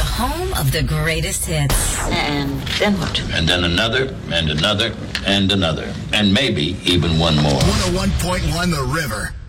home of the greatest hits. And then what? And then another, and another, and another. And maybe even one more. 101.1 The River.